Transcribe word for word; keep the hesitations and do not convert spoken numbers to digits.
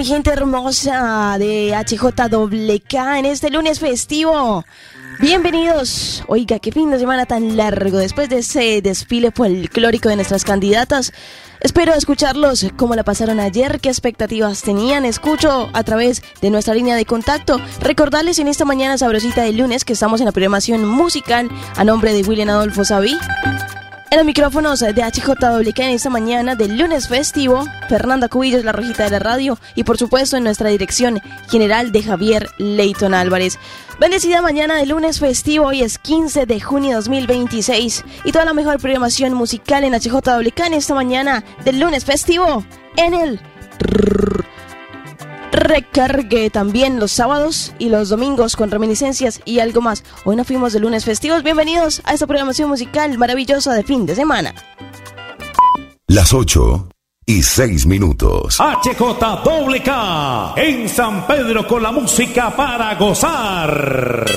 mi gente hermosa de H J W K en este lunes festivo? Bienvenidos. Oiga, qué fin de semana tan largo. Después de ese desfile folclórico de nuestras candidatas, espero escucharlos cómo la pasaron ayer, qué expectativas tenían. Escucho a través de nuestra línea de contacto. Recordarles en esta mañana sabrosita de lunes que estamos en la programación musical a nombre de William Adolfo Saví. En los micrófonos de H J W K en esta mañana del lunes festivo, Fernanda Cubillos, la rojita de la radio, y por supuesto en nuestra dirección general de Javier Leyton Álvarez. Bendecida mañana de lunes festivo, hoy es quince de junio de dos mil veintiséis, y toda la mejor programación musical en H J W K en esta mañana del lunes festivo en el recargue, también los sábados y los domingos con reminiscencias y algo más. Hoy no fuimos de lunes festivos. Bienvenidos a esta programación musical maravillosa de fin de semana. Las ocho y seis minutos. H J W K en San Pedro con la música para gozar.